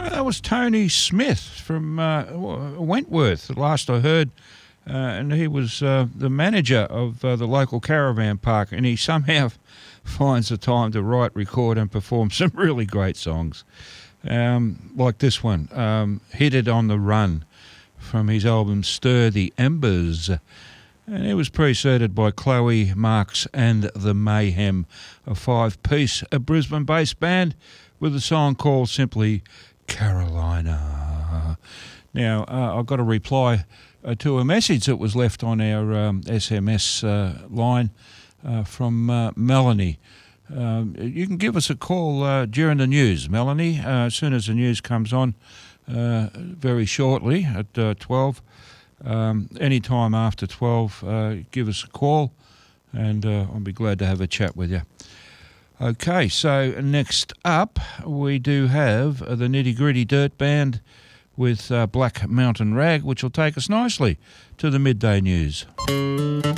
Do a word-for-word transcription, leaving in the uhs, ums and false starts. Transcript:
that was Tony Smith from uh, Wentworth, the last I heard, uh, and he was uh, the manager of uh, the local caravan park, and he somehow finds the time to write, record and perform some really great songs, um, like this one, um, Hit It on the Run, from his album Stir the Embers. And it was preceded by Chloe Marks and the Mayhem, a five-piece, a Brisbane-based band with a song called simply Carolina. Now, uh, I've got a reply uh, to a message that was left on our um, S M S uh, line uh, from uh, Melanie. Um, you can give us a call uh, during the news, Melanie, uh, as soon as the news comes on uh, very shortly at uh, twelve. Um, any time after twelve, uh, give us a call and uh, I'll be glad to have a chat with you. Okay, so next up we do have the Nitty Gritty Dirt Band with uh, Black Mountain Rag, which will take us nicely to the midday news.